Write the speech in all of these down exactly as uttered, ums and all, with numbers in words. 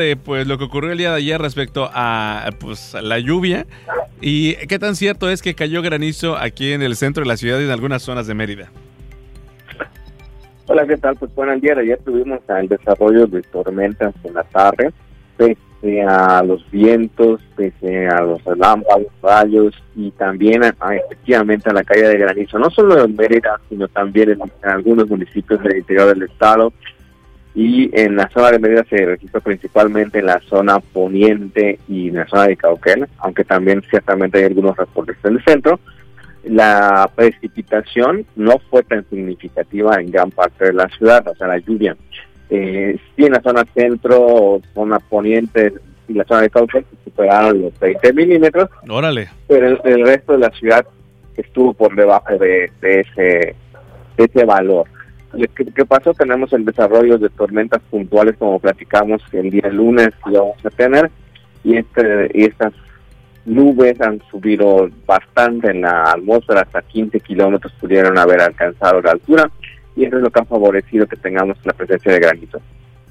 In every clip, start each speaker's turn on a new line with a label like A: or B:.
A: Eh, pues lo que ocurrió el día de ayer respecto a pues a la lluvia y qué tan cierto es que cayó granizo aquí en el centro de la ciudad y en algunas zonas de Mérida.
B: Hola, ¿qué tal? Pues bueno, el día de ayer tuvimos el desarrollo de tormentas en la tarde, pese a los vientos, pese a los relámpagos, rayos y también a, a, efectivamente a la caída de granizo, no solo en Mérida, sino también en, en algunos municipios del interior del estado. Y en la zona de Mérida se registró principalmente en la zona poniente y en la zona de Cauquel, aunque también ciertamente hay algunos reportes en el centro. La precipitación no fue tan significativa en gran parte de la ciudad, o sea, la lluvia. Eh, sí, en la zona centro, zona poniente y la zona de Cauquel se superaron los veinte milímetros.
A: Órale.
B: Pero el, el resto de la ciudad estuvo por debajo de, de, ese, de ese valor. ¿Qué, ¿Qué pasó? Tenemos el desarrollo de tormentas puntuales, como platicamos el día lunes que vamos a tener, y, este, y estas nubes han subido bastante en la atmósfera, hasta quince kilómetros pudieron haber alcanzado la altura, y eso es lo que ha favorecido que tengamos la presencia de granizo.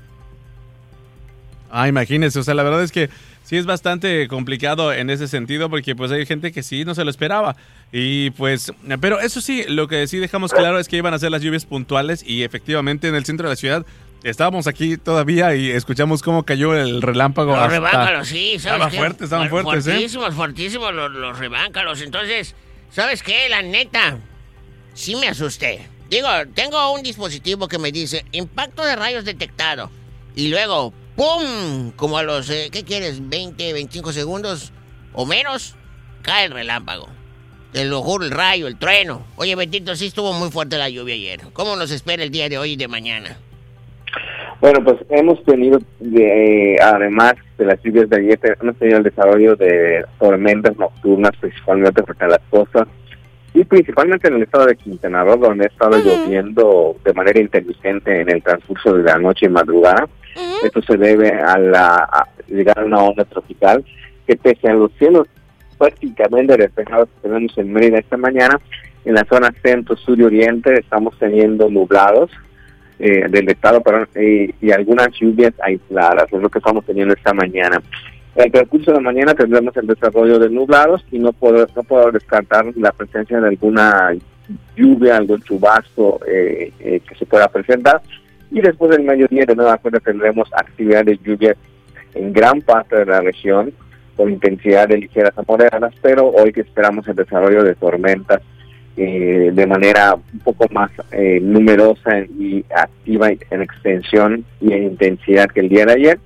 A: Ah, imagínese, o sea, la verdad es que sí es bastante complicado en ese sentido porque pues hay gente que sí no se lo esperaba y pues, pero eso sí, lo que sí dejamos claro es que iban a ser las lluvias puntuales y efectivamente en el centro de la ciudad estábamos aquí todavía y escuchamos cómo cayó el relámpago.
C: Los rebáncalos, sí, ¿sabes
A: Estaban
C: qué?
A: fuertes, estaban fuertes,
C: fuertísimos,
A: ¿eh?
C: Fuertísimos, los, los rebáncalos. Entonces, ¿sabes qué? La neta, sí me asusté. Digo, tengo un dispositivo que me dice impacto de rayos detectado y luego ¡pum! Como a los, eh, ¿qué quieres? veinte, veinticinco segundos o menos, cae el relámpago. Te lo juro, el rayo, el trueno. Oye, Betito, sí estuvo muy fuerte la lluvia ayer. ¿Cómo nos espera el día de hoy y de mañana?
B: Bueno, pues hemos tenido, de, además de las lluvias de ayer, hemos tenido el desarrollo de tormentas nocturnas, principalmente frente a las costas, y principalmente en el estado de Quintana Roo, donde ha estado uh-huh. lloviendo de manera intermitente en el transcurso de la noche y madrugada. Uh-huh. Esto se debe a la a llegar a una onda tropical que, pese a los cielos prácticamente despejados que tenemos en Mérida esta mañana, en la zona centro, sur y oriente estamos teniendo nublados eh, del estado, perdón, y, y algunas lluvias aisladas, es lo que estamos teniendo esta mañana. En el transcurso de la mañana tendremos el desarrollo de nublados y no puedo, no puedo descartar la presencia de alguna lluvia, algún chubasco eh, eh, que se pueda presentar. Y después del mediodía de nueva cuenta tendremos actividad de lluvia en gran parte de la región con intensidad de ligeras a moderadas, pero hoy que esperamos el desarrollo de tormentas eh, de manera un poco más eh, numerosa y activa en extensión y en intensidad que el día de ayer.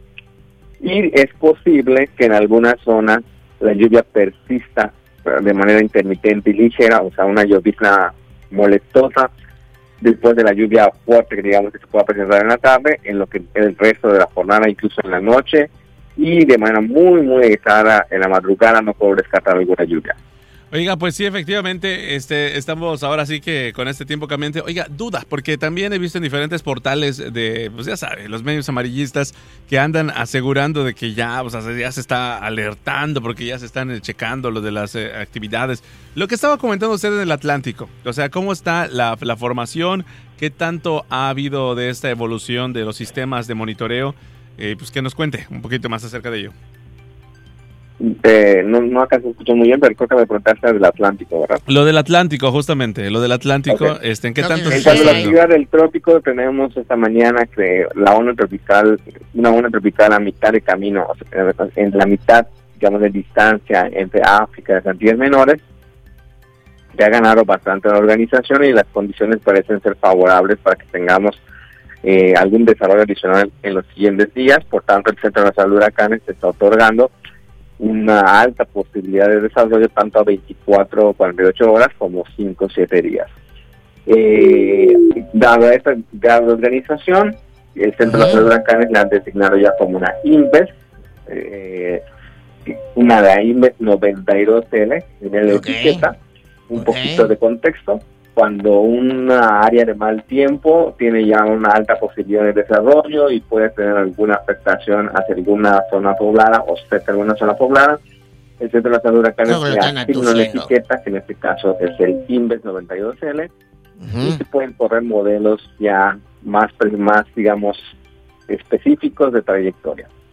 B: Y es posible que en algunas zonas la lluvia persista de manera intermitente y ligera, o sea, una llovizna molestosa, después de la lluvia fuerte que digamos que se pueda presentar en la tarde, en lo que el resto de la jornada, incluso en la noche, y de manera muy, muy aislada en la madrugada no puedo descartar alguna lluvia.
A: Oiga, pues sí, efectivamente, este, estamos ahora sí que con este tiempo cambiante. Oiga, dudas, porque también he visto en diferentes portales de, pues ya sabe, los medios amarillistas que andan asegurando de que ya, o sea, ya se está alertando porque ya se están checando lo de las eh, actividades. Lo que estaba comentando usted en el Atlántico, o sea, ¿cómo está la, la formación? ¿Qué tanto ha habido de esta evolución de los sistemas de monitoreo? Eh, pues que nos cuente un poquito más acerca de ello.
B: Eh, no, no acá se escucha muy bien, pero creo que me preguntaste del Atlántico, ¿verdad?
A: Lo del Atlántico, justamente, lo del Atlántico, okay. este, ¿en qué no, tanto?
B: En cuanto a la actividad del trópico, tenemos esta mañana que la onda tropical, una onda tropical a mitad de camino, o sea, en la mitad, digamos, de distancia entre África y las Antillas Menores, que ha ganado bastante la organización y las condiciones parecen ser favorables para que tengamos eh, algún desarrollo adicional en los siguientes días. Por tanto, el Centro Nacional de Huracanes se está otorgando una alta posibilidad de desarrollo tanto a veinticuatro o cuarenta y ocho horas como cinco o siete días. Eh, dada esta grave organización, el Centro Nacional de Huracanes la han designado ya como una INVES, eh, una de INVES noventa y dos L, en la okay. etiqueta, un okay. poquito de contexto. Cuando una área de mal tiempo tiene ya una alta posibilidad de desarrollo y puede tener alguna afectación hacia alguna zona poblada o cerca de alguna zona poblada, el Centro Nacional de Huracanes no, le asigna una etiqueta, que en este caso es el INVES noventa y dos L, uh-huh. y se pueden correr modelos ya más, más digamos, específicos de trayectoria.